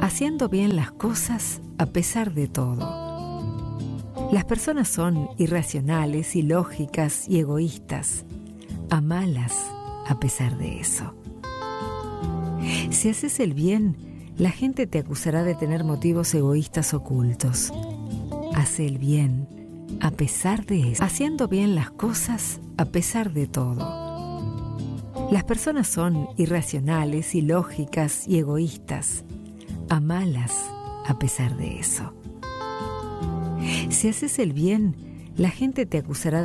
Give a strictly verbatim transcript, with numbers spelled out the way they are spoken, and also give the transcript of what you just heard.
haciendo bien las cosas a pesar de todo. Las personas son irracionales, ilógicas y egoístas, a malas a pesar de eso. Si haces el bien, la gente te acusará de tener motivos egoístas ocultos. Hace el bien a pesar de eso, haciendo bien las cosas a pesar de todo. Las personas son irracionales, ilógicas y egoístas, a malas a pesar de eso. Si haces el bien, la gente te acusará